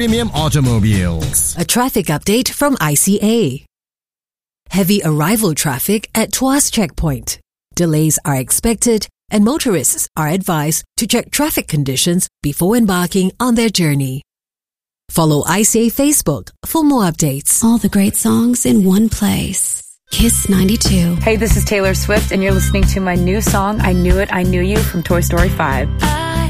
Premium Automobiles. A traffic update from ICA. Heavy arrival traffic at Tuas Checkpoint. Delays are expected and motorists are advised to check traffic conditions before embarking on their journey. Follow ICA Facebook for more updates. All the great songs in one place. Kiss 92. Hey, this is Taylor Swift, and you're listening to my new song, I Knew It, I Knew You from Toy Story 5.